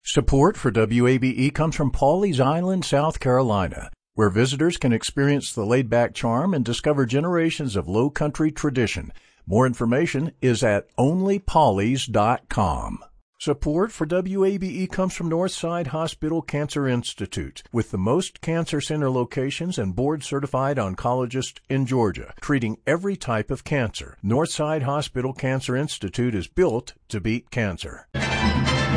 Support for WABE comes from Pawleys Island, South Carolina, where visitors can experience the laid-back charm and discover generations of low country tradition. More information is at onlypawleys.com. Support for WABE comes from Northside Hospital Cancer Institute, with the most cancer center locations and board-certified oncologists in Georgia, treating every type of cancer. Northside Hospital Cancer Institute is built to beat cancer.